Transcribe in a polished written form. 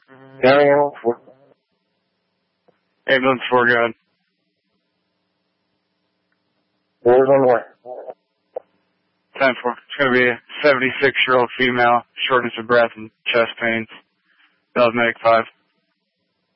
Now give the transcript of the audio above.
County animal 4. Ambulance 4, go ahead. 4's on the way. 10-4. It's going to be a 76-year-old female, shortness of breath and chest pains. Medic 5.